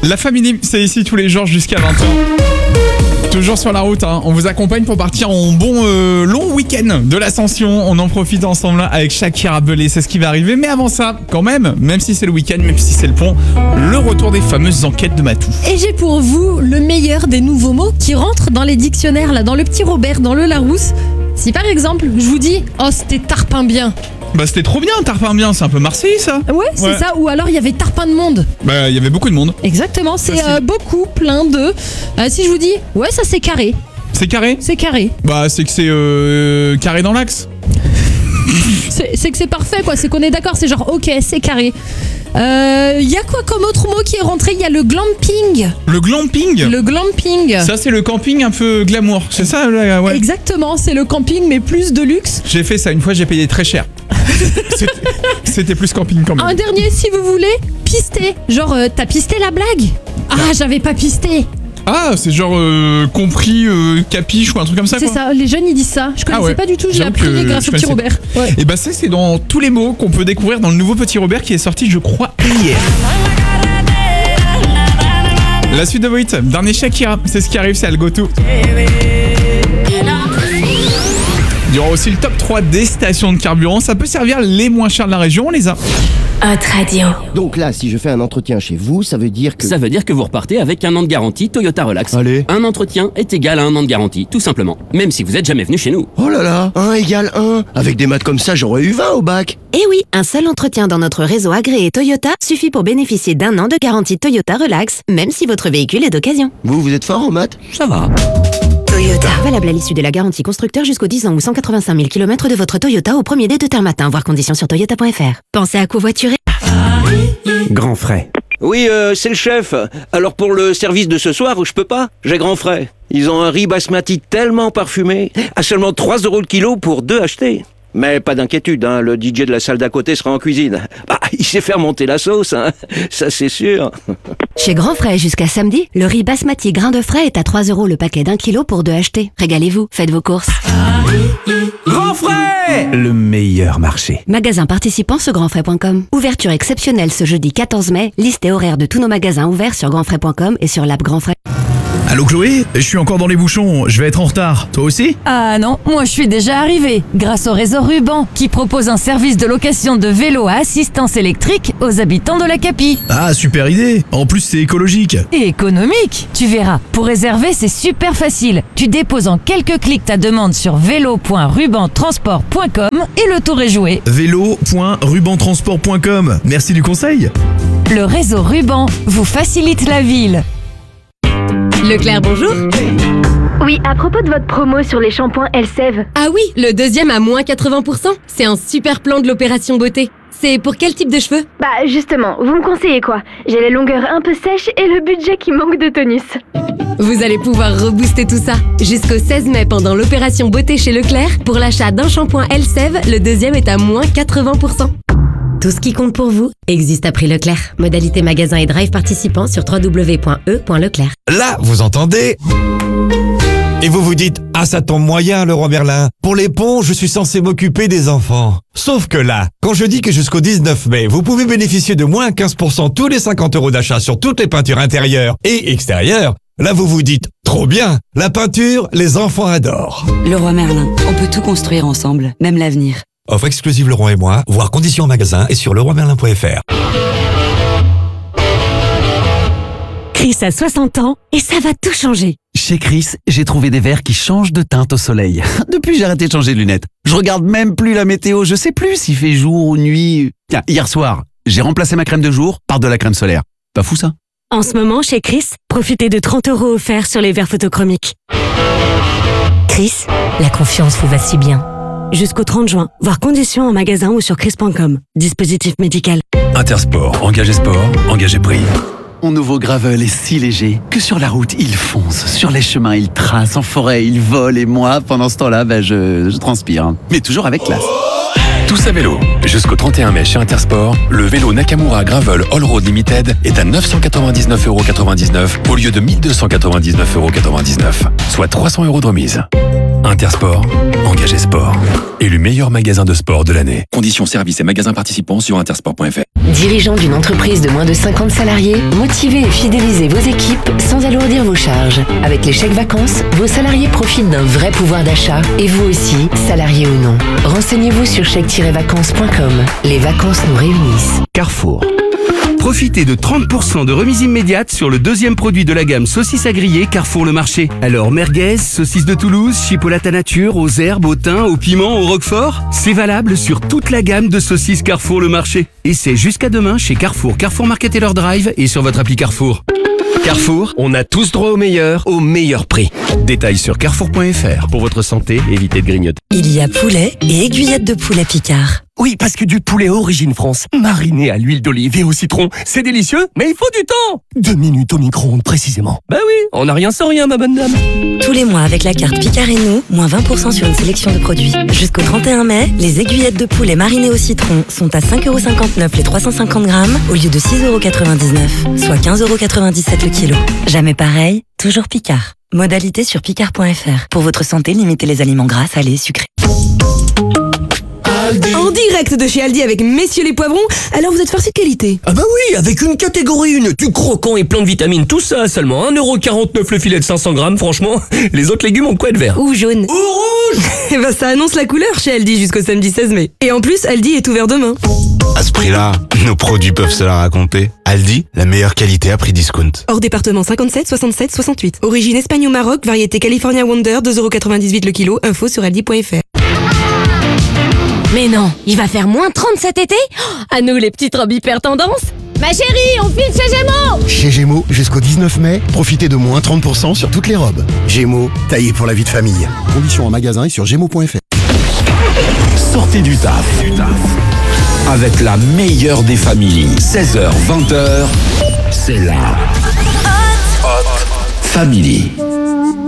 La famille, c'est ici tous les jours jusqu'à 20h. Toujours sur la route, hein. On vous accompagne pour partir en bon long week-end de l'Ascension. On en profite ensemble avec Shakira Belé, c'est ce qui va arriver. Mais avant ça, quand même si c'est le week-end, même si c'est le pont, le retour des fameuses enquêtes de Matou. Et j'ai pour vous le meilleur des nouveaux mots qui rentrent dans les dictionnaires, là, dans le petit Robert, dans le Larousse. Si par exemple, je vous dis « Oh, c'était tarpin bien ». Bah c'était trop bien, tarpin bien, c'est un peu Marseille ça. Ouais, c'est ça, ou alors il y avait tarpin de monde. Bah il y avait beaucoup de monde. Exactement, c'est Facile. beaucoup, plein de... si je vous dis, ouais, ça c'est carré. C'est carré ? C'est carré. Bah c'est que c'est carré dans l'axe. C'est que c'est parfait, quoi. C'est qu'on est d'accord, c'est genre, ok, c'est carré. Il y a quoi comme autre mot qui est rentré ? Il y a le glamping. Le glamping ? Le glamping. Ça c'est le camping un peu glamour, c'est ça là, ouais. Exactement, c'est le camping mais plus de luxe. J'ai fait ça une fois, j'ai payé très cher. C'était plus camping quand même. Un dernier si vous voulez, pister. Genre, t'as pisté la blague ? Ah, j'avais pas pisté. Ah, c'est genre compris, capiche ou un truc comme ça C'est quoi. ça, les jeunes ils disent ça. Je connaissais pas du tout, j'ai J'avoue appris que grâce je au petit connaissais. Robert. Ouais. Et bah ça c'est dans tous les mots qu'on peut découvrir dans le nouveau petit Robert qui est sorti je crois hier. La suite de vos hits, dernier Shakira, c'est ce qui arrive, c'est Algotou. Il y aura aussi le top 3 des stations de carburant, ça peut servir les moins chers de la région, on les a. Hot Radio. Donc là, si je fais un entretien chez vous, ça veut dire que... Ça veut dire que vous repartez avec un an de garantie Toyota Relax. Allez. Un entretien est égal à un an de garantie, tout simplement. Même si vous êtes jamais venu chez nous. Oh là là, 1 égale 1. Avec des maths comme ça, j'aurais eu 20 au bac. Eh oui, un seul entretien dans notre réseau agréé Toyota suffit pour bénéficier d'1 an de garantie Toyota Relax, même si votre véhicule est d'occasion. Vous êtes fort en maths? Ça va. Toyota. Valable à l'issue de la garantie constructeur jusqu'aux 10 ans ou 185 000 km de votre Toyota au premier dé de terme matin, voir conditions sur toyota.fr. Pensez à covoiturer. Grand frais. Oui, c'est le chef. Alors pour le service de ce soir, je peux pas. J'ai grand frais. Ils ont un riz basmati tellement parfumé, à seulement 3 € le kilo pour 2 achetés. Mais pas d'inquiétude, hein, le DJ de la salle d'à côté sera en cuisine. Bah, il sait faire monter la sauce, hein, ça c'est sûr. Chez Grand Frais jusqu'à samedi, le riz basmati grain de frais est à 3 € le paquet d'1 kilo pour 2 achetés. Régalez-vous, faites vos courses. Grand frais, le meilleur marché. Magasin participant sur grandfrais.com. Ouverture exceptionnelle ce jeudi 14 mai. Liste et horaire de tous nos magasins ouverts sur grandfrais.com et sur l'app Grand Frais. Allô Chloé, je suis encore dans les bouchons, je vais être en retard. Toi aussi ? Ah non, moi je suis déjà arrivée, grâce au réseau Ruban, qui propose un service de location de vélo à assistance électrique aux habitants de la Capie. Ah, super idée. En plus, c'est écologique. Et économique, tu verras. Pour réserver, c'est super facile. Tu déposes en quelques clics ta demande sur vélo.rubantransport.com et le tour est joué. Vélo.rubantransport.com. Merci du conseil. Le réseau Ruban vous facilite la ville. Leclerc, bonjour. Oui, à propos de votre promo sur les shampoings Elseve. Ah oui, le deuxième à moins 80%. C'est un super plan de l'opération beauté. C'est pour quel type de cheveux ? Bah justement, vous me conseillez quoi ? J'ai les longueurs un peu sèches et le budget qui manque de tonus. Vous allez pouvoir rebooster tout ça. Jusqu'au 16 mai pendant l'opération beauté chez Leclerc, pour l'achat d'un shampoing Elseve, le deuxième est à moins 80%. Tout ce qui compte pour vous existe à prix Leclerc. Modalité magasin et drive participants sur www.e.leclerc. Là, vous entendez ? Et vous vous dites, ah ça tombe moyen Leroy Merlin. Pour les ponts, je suis censé m'occuper des enfants. Sauf que là, quand je dis que jusqu'au 19 mai, vous pouvez bénéficier de moins 15% tous les 50 € d'achat sur toutes les peintures intérieures et extérieures, là vous vous dites, trop bien, la peinture, les enfants adorent. Leroy Merlin, on peut tout construire ensemble, même l'avenir. Offre exclusive Leroy et moi, voir conditions en magasin et sur leroymerlin.fr. Chris a 60 ans et ça va tout changer. Chez Chris, j'ai trouvé des verres qui changent de teinte au soleil. Depuis, j'ai arrêté de changer de lunettes. Je regarde même plus la météo, je sais plus s'il fait jour ou nuit. Tiens, hier soir, j'ai remplacé ma crème de jour par de la crème solaire. Pas fou ça ? En ce moment, chez Chris, profitez de 30 € offerts sur les verres photochromiques. Chris, la confiance vous va si bien. Jusqu'au 30 juin, voir conditions en magasin ou sur chris.com. Dispositif médical. Intersport, engagé sport, engagé prix. Mon nouveau Gravel est si léger que sur la route, il fonce. Sur les chemins, il trace. En forêt, il vole. Et moi, pendant ce temps-là, je transpire. Mais toujours avec classe. Tous à vélo. Jusqu'au 31 mai chez Intersport, le vélo Nakamura Gravel All Road Limited est à 999,99 € au lieu de 1299,99 €, soit 300 € de remise. Intersport, engagé sport. Élu meilleur magasin de sport de l'année. Conditions, services et magasins participants sur intersport.fr. Dirigeant d'une entreprise de moins de 50 salariés, motivez et fidélisez vos équipes sans alourdir vos charges. Avec les chèques vacances, vos salariés profitent d'un vrai pouvoir d'achat et vous aussi, salariés ou non. Renseignez-vous sur chèques-vacances.com. Les vacances nous réunissent. Carrefour. Profitez de 30% de remise immédiate sur le deuxième produit de la gamme saucisses à griller Carrefour Le Marché. Alors merguez, saucisses de Toulouse, chipolata nature, aux herbes, au thym, au piment, au roquefort. C'est valable sur toute la gamme de saucisses Carrefour Le Marché. Et c'est jusqu'à demain chez Carrefour, Carrefour Market et leur Drive et sur votre appli Carrefour. Carrefour, on a tous droit au meilleur prix. Détails sur carrefour.fr. Pour votre santé, évitez de grignoter. Il y a poulet et aiguillettes de poulet Picard. Oui, parce que du poulet origine France, mariné à l'huile d'olive et au citron, c'est délicieux, mais il faut du temps. 2 minutes au micro-ondes précisément. Bah oui, on n'a rien sans rien, ma bonne dame. Tous les mois avec la carte Picard et nous, moins 20% sur une sélection de produits. Jusqu'au 31 mai, les aiguillettes de poulet marinées au citron sont à 5,59€ les 350 grammes au lieu de 6,99€, soit 15,97€ le kilo. Jamais pareil, toujours Picard. Modalité sur picard.fr. Pour votre santé, limitez les aliments gras, salés, sucrés. En direct de chez Aldi avec messieurs les poivrons, alors vous êtes farcis de qualité. Ah bah oui, avec une catégorie 1, du croquant et plein de vitamines, tout ça seulement 1,49€ le filet de 500 grammes, franchement, les autres légumes ont quoi de vert. Ou jaune. Ou rouge. Eh ben ça annonce la couleur chez Aldi jusqu'au samedi 16 mai. Et en plus, Aldi est ouvert demain. À ce prix-là, nos produits peuvent se la raconter. Aldi, la meilleure qualité à prix discount. Hors département 57, 67, 68. Origine Espagne ou Maroc, variété California Wonder, 2,98€ le kilo, info sur aldi.fr. Mais non, il va faire moins 30 cet été? À nous les petites robes hyper tendance. Ma chérie, on file chez Gémeaux! Chez Gémeaux, jusqu'au 19 mai, profitez de moins 30% sur toutes les robes. Gémeaux, taillé pour la vie de famille. Conditions en magasin et sur gémeaux.fr. Sortez du taf. Avec la meilleure des familles. 16h, 20h, c'est la Hot Family.